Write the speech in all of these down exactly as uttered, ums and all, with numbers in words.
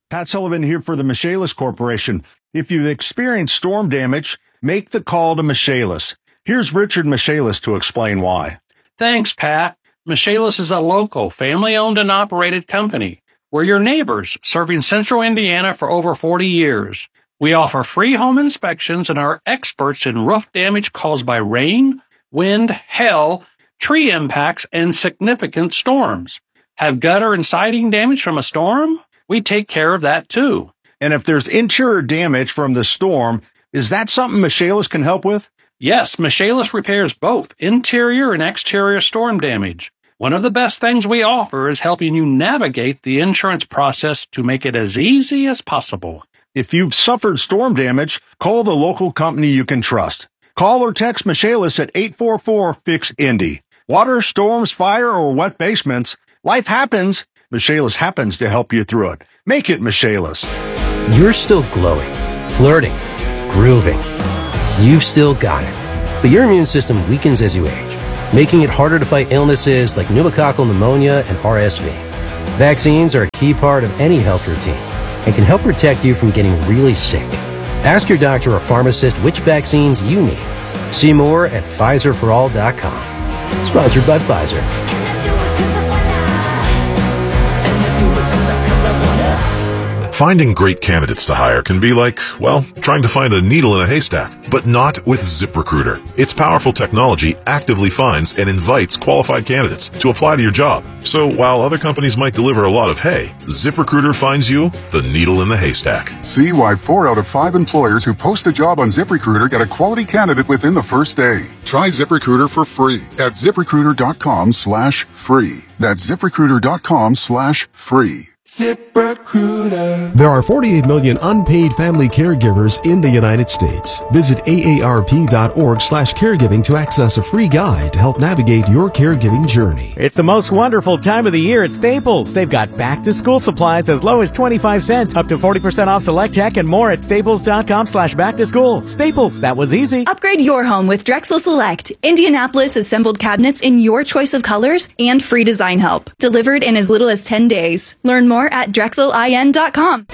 Pat Sullivan here for the Michaelis Corporation. If you've experienced storm damage, make the call to Michaelis. Here's Richard Michaelis to explain why. Thanks, Pat. Michaelis is a local, family-owned and operated company. We're your neighbors, serving central Indiana for over forty years. We offer free home inspections and are experts in roof damage caused by rain, wind, hail, tree impacts, and significant storms. Have gutter and siding damage from a storm? We take care of that too. And if there's interior damage from the storm, is that something Michaelis can help with? Yes, Michaelis repairs both interior and exterior storm damage. One of the best things we offer is helping you navigate the insurance process to make it as easy as possible. If you've suffered storm damage, call the local company you can trust. Call or text Michaelis at eight four four, F I X, Indy. Water, storms, fire, or wet basements, life happens. Michaelis happens to help you through it. Make it Michaelis. You're still glowing, flirting, grooving. You've still got it. But your immune system weakens as you age, making it harder to fight illnesses like pneumococcal pneumonia and R S V. Vaccines are a key part of any health routine and can help protect you from getting really sick. Ask your doctor or pharmacist which vaccines you need. See more at Pfizer for all dot com. Sponsored by Pfizer. Finding great candidates to hire can be like, well, trying to find a needle in a haystack, but not with ZipRecruiter. Its powerful technology actively finds and invites qualified candidates to apply to your job. So while other companies might deliver a lot of hay, ZipRecruiter finds you the needle in the haystack. See why four out of five employers who post a job on ZipRecruiter get a quality candidate within the first day. Try ZipRecruiter for free at ZipRecruiter.com slash free. That's ZipRecruiter.com slash free. ZipRecruiter. There are forty-eight million unpaid family caregivers in the United States. Visit A A R P dot org slash caregiving to access a free guide to help navigate your caregiving journey. It's the most wonderful time of the year at Staples. They've got back-to-school supplies as low as twenty-five cents, up to forty percent off select tech, and more at staples.com slash back-to-school. Staples, that was easy. Upgrade your home with Drexel Select. Indianapolis assembled cabinets in your choice of colors and free design help. Delivered in as little as ten days. Learn more at drexel I N dot com.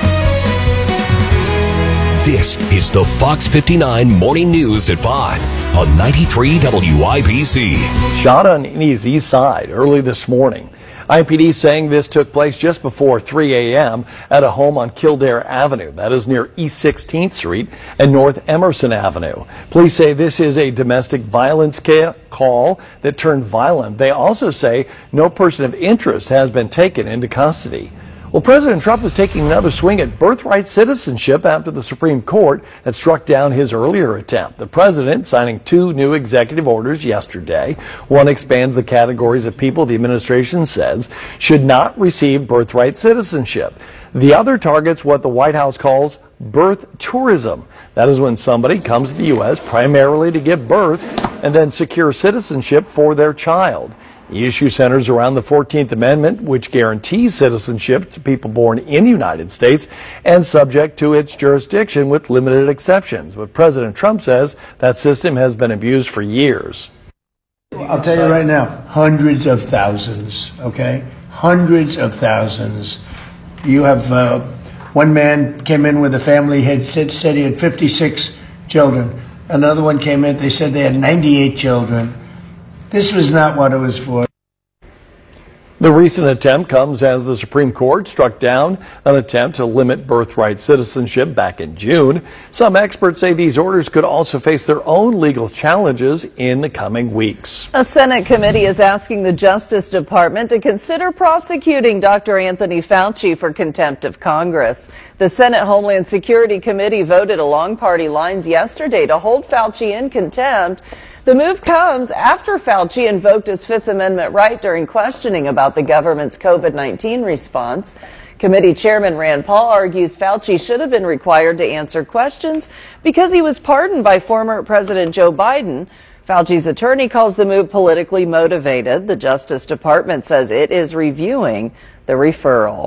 This is the Fox fifty-nine Morning News at five on ninety-three W I B C. Shot on Indy's east side early this morning. I P D saying this took place just before three A M at a home on Kildare Avenue. That is near East sixteenth Street and North Emerson Avenue. Police say this is a domestic violence call that turned violent. They also say no person of interest has been taken into custody. Well, President Trump is taking another swing at birthright citizenship after the Supreme Court had struck down his earlier attempt. The president signing two new executive orders yesterday. One expands the categories of people the administration says should not receive birthright citizenship. The other targets what the White House calls birth tourism. That is when somebody comes to the U S primarily to give birth and then secure citizenship for their child. The issue centers around the fourteenth Amendment, which guarantees citizenship to people born in the United States and subject to its jurisdiction with limited exceptions. But President Trump says that system has been abused for years. I'll tell you right now, hundreds of thousands, okay? Hundreds of thousands. You have, uh, one man came in with a family, had said, said he had fifty-six children. Another one came in, they said they had ninety-eight children. This was not what it was for. The recent attempt comes as the Supreme Court struck down an attempt to limit birthright citizenship back in June. Some experts say these orders could also face their own legal challenges in the coming weeks. A Senate committee is asking the Justice Department to consider prosecuting Doctor Anthony Fauci for contempt of Congress. The Senate Homeland Security Committee voted along party lines yesterday to hold Fauci in contempt. The move comes after Fauci invoked his Fifth Amendment right during questioning about the government's COVID nineteen response. Committee Chairman Rand Paul argues Fauci should have been required to answer questions because he was pardoned by former President Joe Biden. Fauci's attorney calls the move politically motivated. The Justice Department says it is reviewing the referral.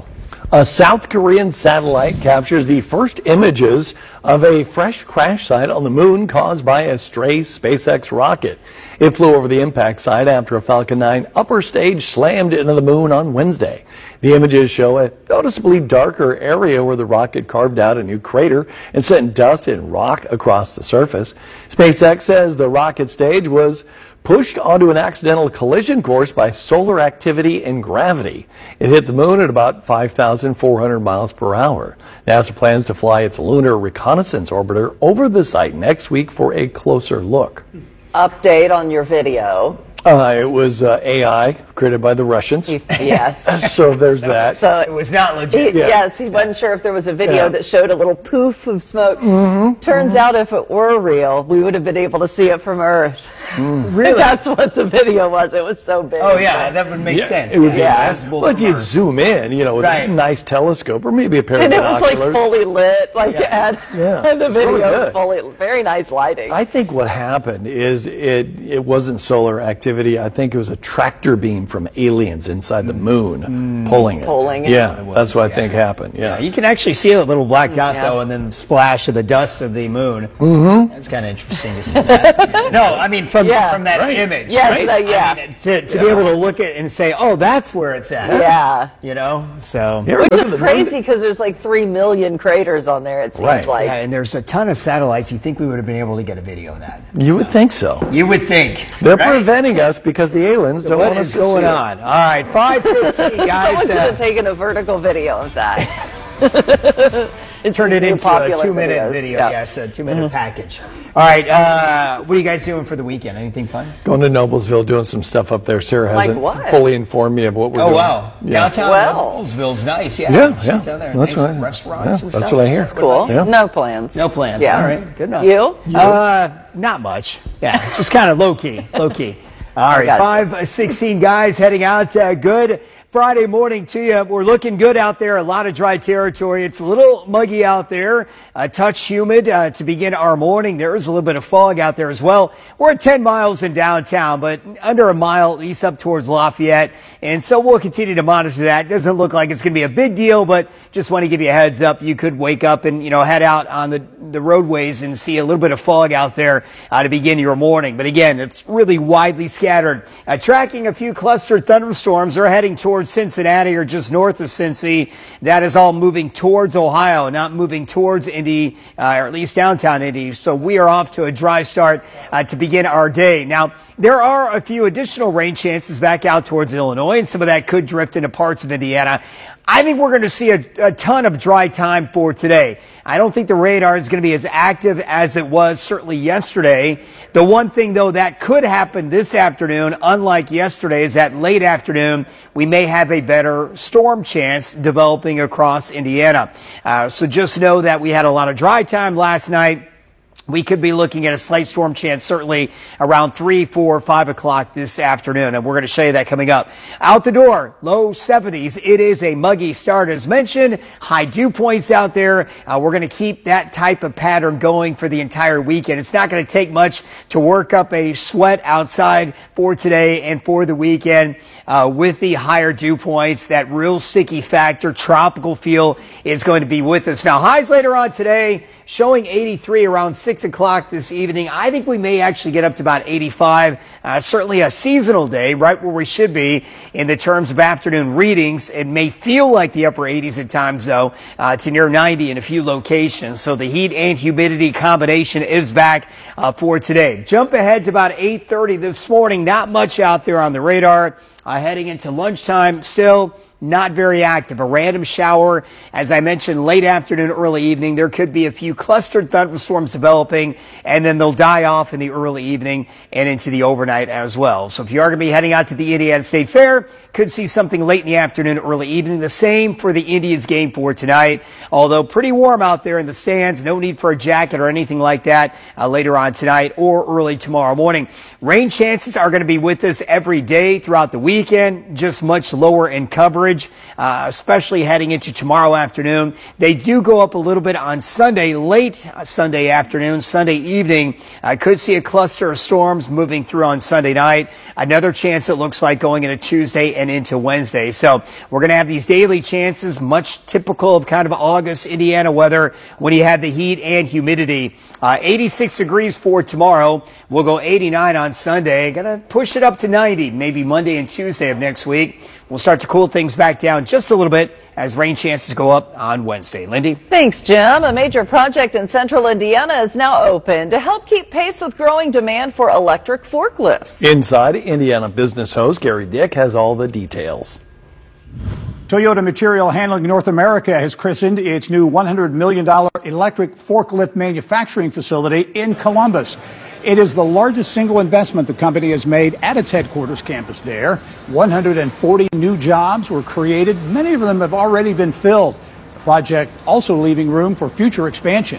A South Korean satellite captures the first images of a fresh crash site on the moon caused by a stray SpaceX rocket. It flew over the impact site after a Falcon nine upper stage slammed into the moon on Wednesday. The images show a noticeably darker area where the rocket carved out a new crater and sent dust and rock across the surface. SpaceX says the rocket stage was pushed onto an accidental collision course by solar activity and gravity. It hit the moon at about five thousand four hundred miles per hour. NASA plans to fly its lunar reconnaissance orbiter over the site next week for a closer look. Update on your video. Uh, it was uh, A I created by the Russians. Yes. So there's that. So it was not legit. He, Yeah. Yes, he wasn't sure if there was a video Yeah. that showed a little poof of smoke. Mm-hmm. Turns Mm-hmm. out if it were real, we would have been able to see it from Earth. Mm. Really? That's what the video was. It was so big. Oh, yeah, that would make Yeah, sense. It would be Yeah. nice. Well, if you zoom in, you know, with Right. a nice telescope or maybe a pair And of it was like binoculars. fully lit. Like it had Yeah. the It's really video was good. fully, very nice lighting. I think what happened is it it wasn't solar activity. I think it was a tractor beam from aliens inside the moon pulling it. Pulling it. Yeah, It was, that's what I yeah. think happened. Yeah. You can actually see a little black dot, Yeah. though, and then the splash of the dust of the moon. Mm-hmm. That's kind of interesting to see that. No, I mean, from, Yeah. from that Right. image. Yes, right? that- yeah. I mean, to to be able to look at it and say, oh, that's where it's at. Yeah. You know? So. Yeah, Which remember is the crazy because there's like three million craters on there, it seems Right. like. Yeah, and there's a ton of satellites. You think we would have been able to get a video of that? You would think so. You would think. They're right? preventing us because the aliens don't What want us is to going see it. on? All right, five fifteen, guys. Someone should uh, have taken a vertical video of that. It's Turn it new into a popular two-minute videos. video, Yeah. yes, a two-minute package. All right, uh, what are you guys doing for the weekend? Anything fun? Going to Noblesville, doing some stuff up there. Sarah Like hasn't what? fully informed me of what we're Oh doing. wow, Yeah. downtown Well. Noblesville's nice. Yeah, Yeah, Check yeah. down there. That's nice right. Restaurants Yeah, and that's stuff. what I hear. That's cool. Yeah. No plans. No plans. Yeah. All right, good enough. You? Uh, not much. Yeah, just kind of low key, low key. All right, Gotcha. five sixteen guys heading out. Uh, good Friday morning to you. We're looking good out there. A lot of dry territory. It's a little muggy out there. A touch humid uh, to begin our morning. There is a little bit of fog out there as well. We're at ten miles in downtown, but under a mile east up towards Lafayette. And so we'll continue to monitor that. Doesn't look like it's going to be a big deal, but just want to give you a heads up. You could wake up and, you know, head out on the, the roadways and see a little bit of fog out there uh, to begin your morning. But again, it's really widely scattered. Uh, tracking a few clustered thunderstorms. They're heading towards Cincinnati or just north of Cincy. That is all moving towards Ohio, not moving towards Indy, uh, or at least downtown Indy. So we are off to a dry start uh, to begin our day. Now, there are a few additional rain chances back out towards Illinois, and some of that could drift into parts of Indiana. I think we're going to see a, a ton of dry time for today. I don't think the radar is going to be as active as it was certainly yesterday. The one thing, though, that could happen this afternoon, unlike yesterday, is that late afternoon we may have a better storm chance developing across Indiana. Uh, so just know that we had a lot of dry time last night. We could be looking at a slight storm chance certainly around three, four, five o'clock this afternoon, and we're going to show you that coming up. Out the door, low seventies. It is a muggy start as mentioned. High dew points out there. Uh, we're going to keep that type of pattern going for the entire weekend. It's not going to take much to work up a sweat outside for today and for the weekend uh, with the higher dew points. That real sticky factor, tropical feel is going to be with us. Now, highs later on today showing eighty-three around six o'clock this evening. I think we may actually get up to about eighty-five. Uh, certainly a seasonal day, right where we should be in the terms of afternoon readings. It may feel like the upper eighties at times, though, uh, to near ninety in a few locations. So the heat and humidity combination is back uh, for today. Jump ahead to about eight thirty this morning. Not much out there on the radar. Uh, heading into lunchtime still. Not very active. A random shower, as I mentioned, late afternoon, early evening. There could be a few clustered thunderstorms developing, and then they'll die off in the early evening and into the overnight as well. So if you are going to be heading out to the Indiana State Fair, could see something late in the afternoon, early evening. The same for the Indians game for tonight. Although pretty warm out there in the stands. No need for a jacket or anything like that uh, later on tonight or early tomorrow morning. Rain chances are going to be with us every day throughout the weekend, just much lower in coverage. coverage, uh, especially heading into tomorrow afternoon. They do go up a little bit on Sunday, late Sunday afternoon, Sunday evening. I could see a cluster of storms moving through on Sunday night. Another chance it looks like going into Tuesday and into Wednesday. So we're going to have these daily chances, much typical of kind of August Indiana weather when you have the heat and humidity. Uh, eighty-six degrees for tomorrow. We'll go eighty-nine on Sunday. Gonna push it up to ninety, maybe Monday and Tuesday of next week. We'll start to cool things back down just a little bit as rain chances go up on Wednesday. Lindy? Thanks, Jim. A major project in central Indiana is now open to help keep pace with growing demand for electric forklifts. Inside, Indiana business host Gary Dick has all the details. Toyota Material Handling North America has christened its new one hundred million dollars electric forklift manufacturing facility in Columbus. It is the largest single investment the company has made at its headquarters campus there. one hundred forty new jobs were created. Many of them have already been filled. The project also leaving room for future expansion.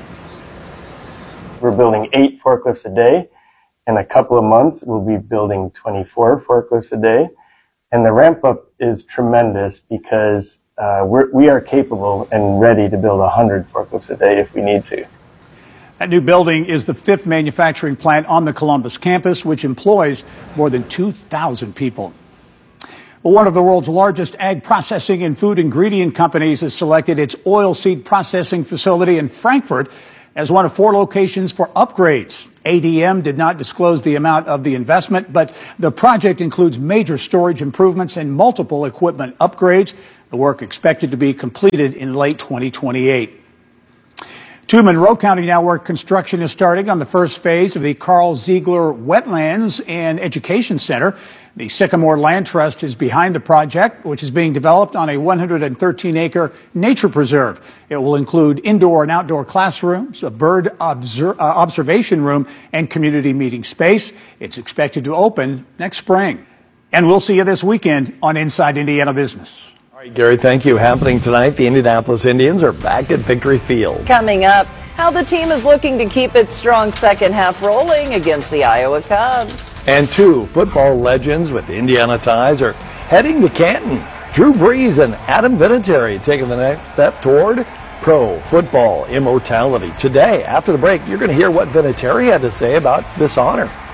We're building eight forklifts a day. In a couple of months, we'll be building twenty-four forklifts a day. And the ramp up is tremendous because uh, we're, we are capable and ready to build one hundred forklifts a day if we need to. That new building is the fifth manufacturing plant on the Columbus campus, which employs more than two thousand people. Well, one of the world's largest ag processing and food ingredient companies has selected its oilseed processing facility in Frankfort as one of four locations for upgrades. A D M did not disclose the amount of the investment, but the project includes major storage improvements and multiple equipment upgrades. The work expected to be completed in late twenty twenty-eight. To Monroe County now, where construction is starting on the first phase of the Carl Ziegler Wetlands and Education Center. The Sycamore Land Trust is behind the project, which is being developed on a one hundred thirteen acre nature preserve. It will include indoor and outdoor classrooms, a bird obser- uh, observation room, and community meeting space. It's expected to open next spring. And we'll see you this weekend on Inside Indiana Business. All right, Gary, thank you. Happening tonight, the Indianapolis Indians are back at Victory Field. Coming up, how the team is looking to keep its strong second half rolling against the Iowa Cubs. And two football legends with Indiana ties are heading to Canton. Drew Brees and Adam Vinatieri taking the next step toward pro football immortality. Today, after the break, you're going to hear what Vinatieri had to say about this honor.